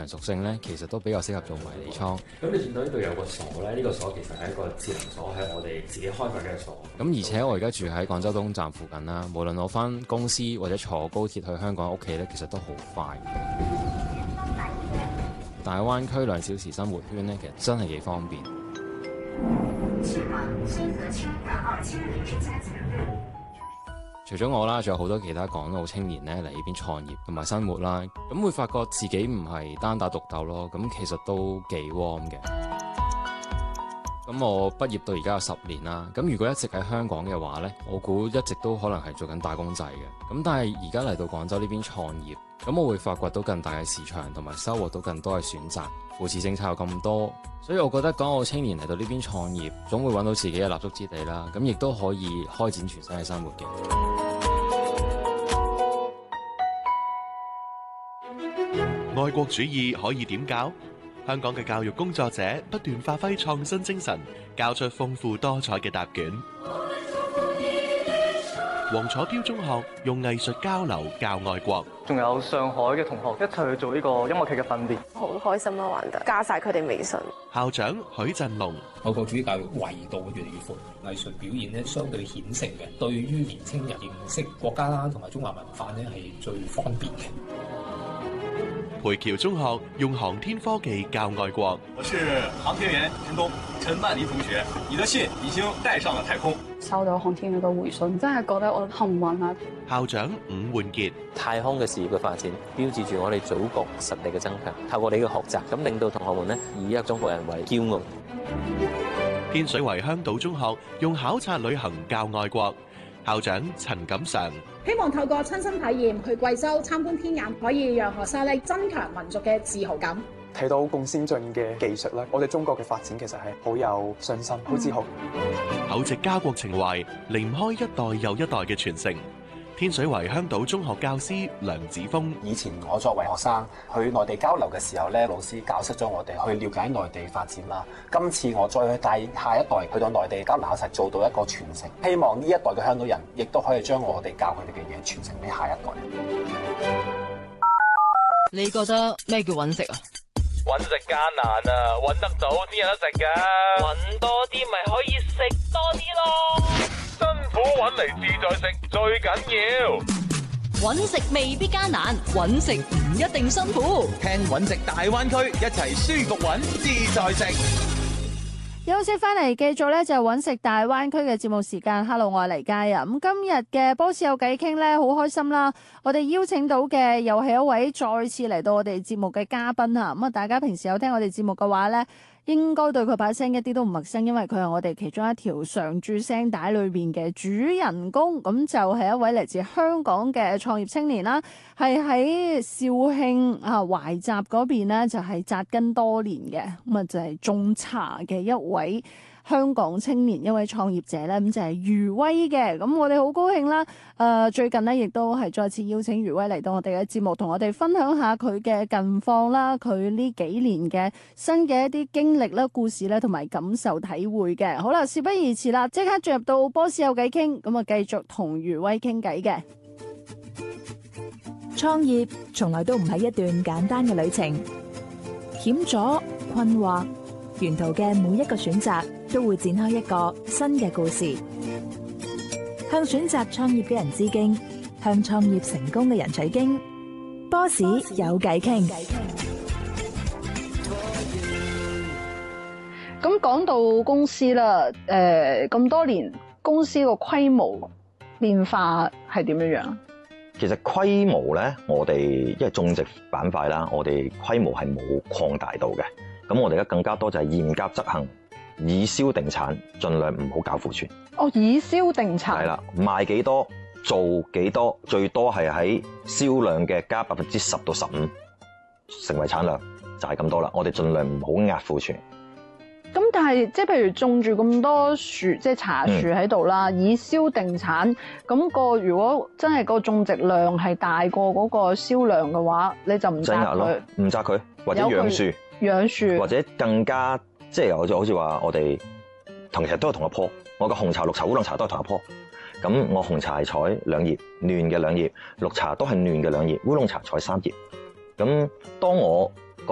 場屬性咧，其實都比較適合做迷你倉。 咁你見到呢度有個鎖咧，呢個鎖其實係一個智能鎖，係我哋自己開發嘅鎖。 咁而且我而家住喺廣州東站附近啦，無論我返公司或者坐高鐵去香港屋企咧，其實都好快。大灣區2小時生活圈咧，其實真係幾方便。除咗我啦，仲有好多其他港澳青年咧嚟呢邊創業同埋生活啦，咁會發覺自己唔係單打獨鬥咯，咁其實都幾 warm 嘅。咁我畢業到而家有10年啦，咁如果一直喺香港嘅話呢，我估一直都可能係做緊打工仔嘅。咁但係而家嚟到廣州呢邊創業，咁我會發掘到更大嘅市場，同埋收穫到更多嘅選擇。扶持政策有咁多，所以我覺得港澳青年嚟到呢邊創業，總會揾到自己嘅立足之地啦。咁亦都可以開展全新嘅生活嘅。 愛國主義可以點教？香港嘅教育工作者不斷發揮創新精神，交出豐富多彩嘅答卷。黃楚標中學用藝術交流教愛國， 仲有上海嘅同學一齊去做呢個音樂劇嘅訓練， 好開心啦！玩得加晒佢哋微信。 校長許振龍， 愛國主義教育維度越嚟越闊，藝術表現咧相對顯性嘅，對於年青人認識國家啦同埋中華文化咧係最方便嘅。 培僑中學用航天科技教愛國。 我是航天員陳東，陳曼妮同學，你的信已經帶上了太空。 收到航天員嘅回信，真係覺得我幸運啊！ 校長伍煥傑， 太空嘅事業嘅發展，標誌住我哋祖國實力嘅增強。透過你嘅學習，咁令到同學們呢以一個中國人為驕傲。 天水圍香島中學用考察旅行教愛國。校長陳錦常， 希望透過親身體驗去貴州參觀天眼，可以讓學生咧增強民族嘅自豪感。 睇到咁先進嘅技術咧，我哋中國嘅發展其實係好有信心、好自豪。 厚植家國情懷，離唔開一代又一代嘅傳承。天水圍香島中學教師梁子峰， 以前我作為學生去內地交流嘅時候咧，老師教識咗我哋去了解內地發展啦。今次我再去帶下一代去到內地交流，實做到一個傳承。希望呢一代嘅香島人亦都可以將我哋教佢哋嘅嘢傳承俾下一代。 你覺得咩叫揾食啊？ 揾食艱難啊，揾得到先有得食㗎。揾多啲咪可以食多啲咯。辛苦揾嚟自在食最緊要。 揾食未必艱難，揾食唔一定辛苦。 聽揾食大灣區，一齊舒服揾自在食。 休息翻嚟，繼續咧就揾食大灣區嘅節目時間。Hello， 我係黎嘉啊。咁今日嘅波士有偈傾咧，好開心啦！我哋邀請到嘅又係一位再次嚟到我哋節目嘅嘉賓啊。咁啊，大家平時有聽我哋節目嘅話咧，應該對佢把聲一啲都唔陌生，因為佢係我哋其中一條常駐聲帶裏邊嘅主人公。咁就係一位嚟自香港嘅創業青年啦，係喺肇慶懷集嗰邊呢，就係紮根多年嘅。咁啊就係種茶嘅一位香港青年，一位創業者咧，咁就係余威嘅。咁我哋好高興啦！最近呢，亦都係再次邀請余威嚟到我哋嘅節目，同我哋分享下佢嘅近況啦，佢呢幾年嘅新嘅一啲經歷啦、故事咧，同埋感受體會嘅。好啦，事不宜遲啦，即刻進入到波士有偈傾，咁啊繼續同余威傾偈嘅。 創業從來都唔係一段簡單嘅旅程，險阻、困惑，沿途嘅每一個選擇都會展開一個新嘅故事。向選擇創業嘅人致敬，向創業成功嘅人取經。波士有偈傾。 咁講到公司啦，咁多年公司個規模變化係點樣樣？ 其實規模咧，我哋因為種植板塊啦，我哋規模係冇擴大到嘅。咁我哋而家更加多就係嚴格執行以銷定產，盡量唔好搞庫存。 哦，以銷定產係啦，賣幾多做幾多，最多係喺銷量嘅加10%到15%，成為產量就係咁多啦。我哋盡量唔好壓庫存。 咁但係即係譬如種住咁多樹，即係茶樹喺度啦，以銷定產，咁個如果真係個種植量係大過嗰個銷量嘅話，你就唔摘佢， 唔摘佢，或者養樹，或者更加即係好似話我哋其實都係同一棵，我個紅茶、綠茶、烏龍茶都係同一棵。咁我紅茶係採2葉嫩嘅2葉，綠茶都係嫩嘅2葉，烏龍茶採3葉。咁當我